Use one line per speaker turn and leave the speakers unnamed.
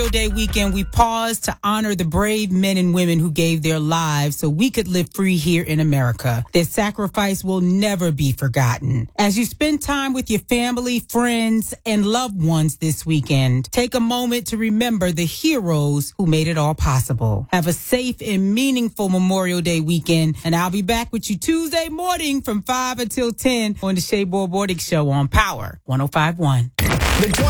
Day weekend, we pause to honor the brave men and women who gave their lives so we could live free here in America. Their sacrifice will never be forgotten. As you spend time with your family, friends, and loved ones this weekend, take a moment to remember the heroes who made it all possible. Have a safe and meaningful Memorial Day weekend, and I'll be back with you Tuesday morning from 5 until 10 on the Shea Boy Morning Show on Power 105.1.